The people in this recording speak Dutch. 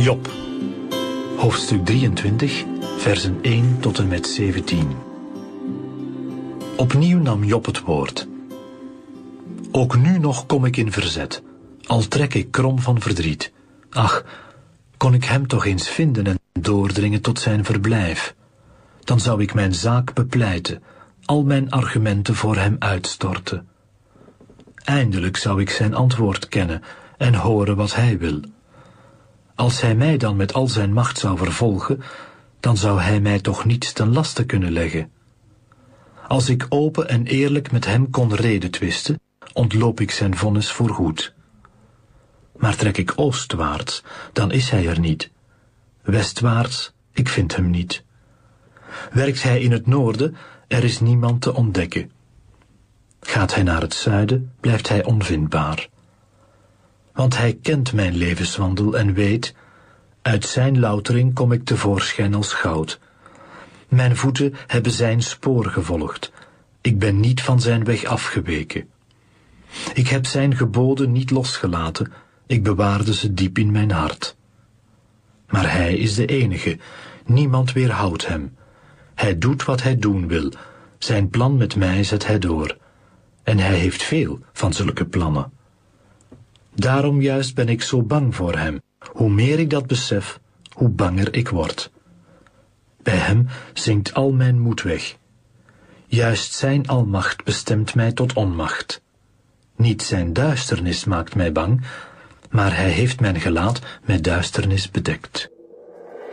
Job, hoofdstuk 23, versen 1 tot en met 17. Opnieuw nam Job het woord. Ook nu nog kom ik in verzet, al trek ik krom van verdriet. Ach, kon ik hem toch eens vinden en doordringen tot zijn verblijf. Dan zou ik mijn zaak bepleiten, al mijn argumenten voor hem uitstorten. Eindelijk zou ik zijn antwoord kennen en horen wat hij wil. Als hij mij dan met al zijn macht zou vervolgen, dan zou hij mij toch niets ten laste kunnen leggen. Als ik open en eerlijk met hem kon redetwisten, ontloop ik zijn vonnis voorgoed. Maar trek ik oostwaarts, dan is hij er niet. Westwaarts, ik vind hem niet. Werkt hij in het noorden, er is niemand te ontdekken. Gaat hij naar het zuiden, blijft hij onvindbaar. Want hij kent mijn levenswandel en weet, uit zijn loutering kom ik tevoorschijn als goud. Mijn voeten hebben zijn spoor gevolgd, ik ben niet van zijn weg afgeweken. Ik heb zijn geboden niet losgelaten, ik bewaarde ze diep in mijn hart. Maar hij is de enige, niemand weerhoudt hem. Hij doet wat hij doen wil, zijn plan met mij zet hij door. En hij heeft veel van zulke plannen. Daarom juist ben ik zo bang voor hem. Hoe meer ik dat besef, hoe banger ik word. Bij hem zinkt al mijn moed weg. Juist zijn almacht bestemt mij tot onmacht. Niet zijn duisternis maakt mij bang, maar hij heeft mijn gelaat met duisternis bedekt.